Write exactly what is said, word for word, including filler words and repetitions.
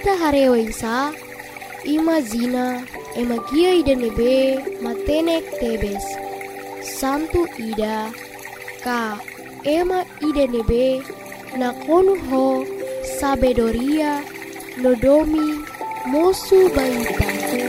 ida harewaisa ima zina ema gia ida nebe matenek tebes santu ida ka ema ida nebe nakonu ho sabedoria nodomi mosu baita